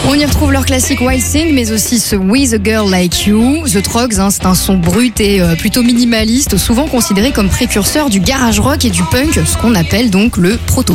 On y retrouve leur classique Wild Thing, mais aussi ce With a Girl Like You. The Troggs, c'est un son brut et plutôt minimaliste, souvent considéré comme précurseur du garage rock et du punk, ce qu'on appelle donc le proto-punk.